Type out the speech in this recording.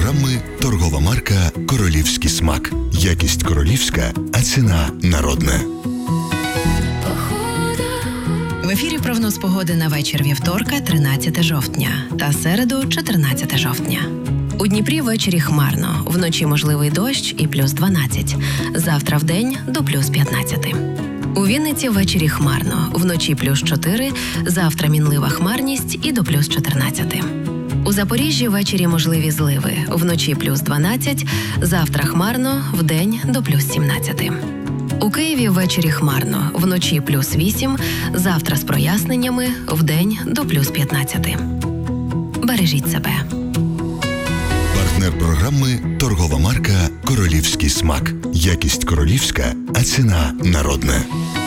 програми торгова марка «Королівський смак». Якість королівська, а ціна народна. В ефірі прогноз погоди на вечір вівторка, 13 жовтня та середу, 14 жовтня. У Дніпрі ввечері хмарно, вночі можливий дощ і плюс 12. Завтра вдень до плюс 15. У Вінниці ввечері хмарно, вночі плюс 4, завтра мінлива хмарність і до плюс 14. У Запоріжжі ввечері можливі зливи, вночі плюс 12, завтра хмарно, вдень до плюс 17. У Києві ввечері хмарно, вночі плюс 8, завтра з проясненнями, вдень до плюс 15. Бережіть себе. Партнер програми торгова марка «Королівський смак». Якість королівська, а ціна народна.